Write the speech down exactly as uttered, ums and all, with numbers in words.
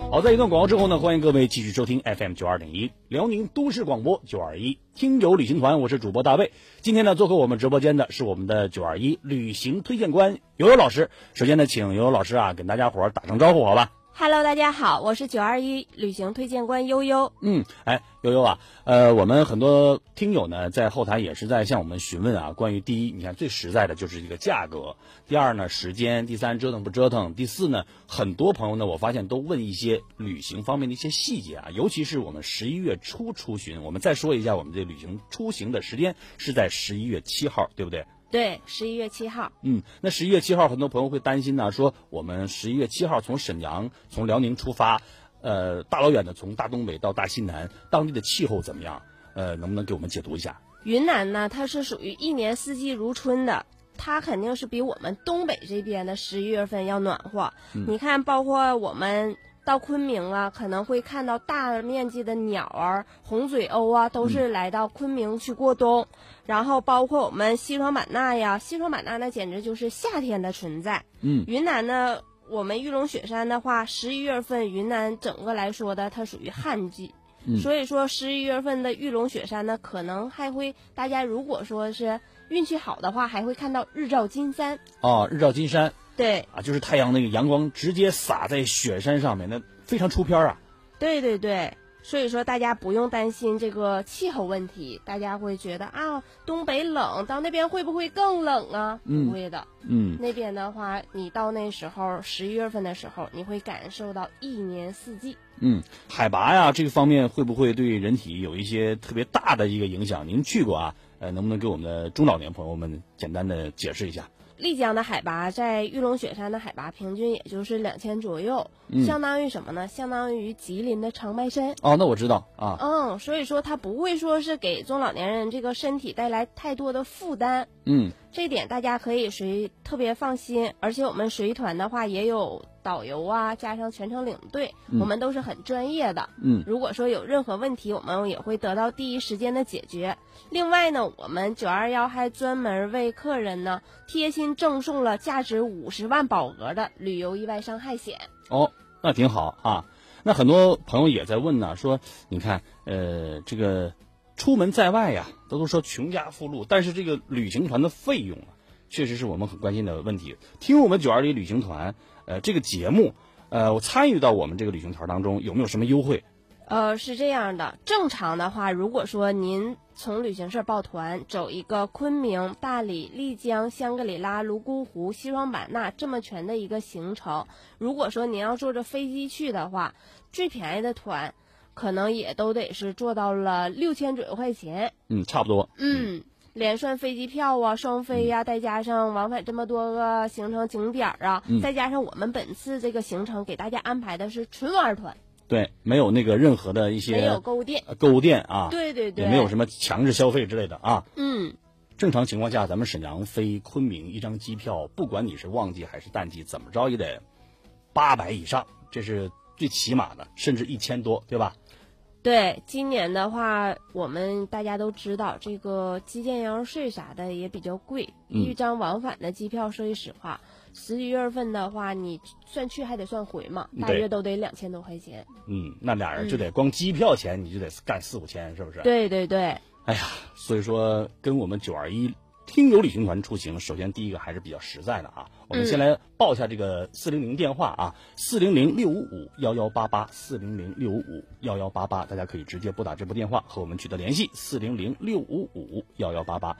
好，在一段广告之后呢，欢迎各位继续收听 F M 九二点一辽宁都市广播九二一听友旅行团，我是主播大卫。今天呢，做客我们直播间的是我们的九二一旅行推荐官悠悠老师。首先呢，请悠悠老师啊，跟大家伙儿打声招呼，好吧 ？Hello， 大家好，我是九二一旅行推荐官悠悠。 嗯，哎，悠悠啊，呃，我们很多听友呢在后台也是在向我们询问啊，关于第一，你看最实在的就是这个价格；第二呢，时间；第三，折腾不折腾；第四呢，很多朋友呢，我发现都问一些旅行方面的一些细节啊，尤其是我们十一月初出巡，我们再说一下我们这旅行出行的时间是在十一月七号，对不对？ 对，十一月七号。 嗯，那十一月七号，很多朋友会担心呢，说我们十一月七号从沈阳、从辽宁出发，呃，大老远的从大东北到大西南，当地的气候怎么样？呃，能不能给我们解读一下？ 云南呢，它是属于一年四季如春的，它肯定是比我们东北这边的十一月份要暖和。嗯、你看，包括我们到昆明啊，可能会看到大面积的鸟儿、红嘴鸥啊，都是来到昆明去过冬。嗯、然后包括我们西双版纳呀，西双版纳那简直就是夏天的存在。 嗯， 云南呢，我们玉龙雪山的话，十一月份云南整个来说的，它属于旱季。嗯、所以说十一月份的玉龙雪山呢，可能还会大家如果说是运气好的话，还会看到日照金山。 哦，日照金山。 对啊，就是太阳那个阳光直接洒在雪山上面，那非常出片啊。 对对对，所以说大家不用担心这个气候问题，大家会觉得啊，东北冷，到那边会不会更冷啊？ 嗯、 不会的， 嗯， 那边的话，你到那时候十一月份的时候，你会感受到一年四季。 嗯，海拔呀这个方面会不会对人体有一些特别大的一个影响？您去过啊？呃，能不能给我们的中老年朋友们简单的解释一下？ 丽江的海拔在玉龙雪山的海拔平均也就是两千左右， 嗯、 相当于什么呢？相当于吉林的长白山。 哦，那我知道啊。 嗯，所以说它不会说是给中老年人这个身体带来太多的负担。 嗯， 这一点大家可以随特别放心，而且我们随团的话也有导游啊，加上全程领队， 嗯、 我们都是很专业的。 嗯， 如果说有任何问题，我们也会得到第一时间的解决。另外呢，我们九二一还专门为客人呢贴心赠送了价值五十万保额的旅游意外伤害险。 哦，那挺好啊。那很多朋友也在问呢，说你看，呃，这个出门在外呀，都都说穷家富路，但是这个旅行团的费用啊，确实是我们很关心的问题。听我们九二一旅行团，呃，这个节目，呃，我参与到我们这个旅行团当中，有没有什么优惠？ 呃，是这样的，正常的话，如果说您从旅行社报团走一个昆明、大理、丽江、香格里拉、泸沽湖、西双版纳这么全的一个行程，如果说您要坐着飞机去的话，最便宜的团可能也都得是做到了六千左右块钱。 嗯，差不多。 嗯，连算飞机票啊、双飞呀、啊，再加上往返这么多个行程景点啊， 嗯、 再加上我们本次这个行程给大家安排的是纯玩团。 对，没有那个任何的一些没有购物店， 购物店啊， 对对对， 也没有什么强制消费之类的啊。 嗯， 正常情况下，咱们沈阳飞昆明一张机票，不管你是旺季还是淡季，怎么着也得八百以上，这是最起码的，甚至一千多，对吧？ 对，今年的话，我们大家都知道，这个基建燃油税啥的也比较贵， 嗯、 一张往返的机票，说句实话。十一月份的话，你算去还得算回嘛，大约都得两千多块钱。 嗯，那俩人就得光机票钱，你就得干四五千，是不是？ 对对对。 哎呀，所以说跟我们九二一听友旅行团出行，首先第一个还是比较实在的啊。我们先来报一下这个四零零电话啊，四零零六五五幺幺八八，四零零六五五幺幺八八，大家可以直接拨打这部电话和我们取得联系，四零零六五五幺幺八八。